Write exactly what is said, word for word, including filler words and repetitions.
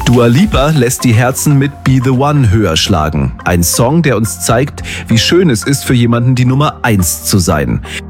Dua Lipa lässt die Herzen mit Be The One höher schlagen. Ein Song, der uns zeigt, wie schön es ist, für jemanden die Nummer eins zu sein.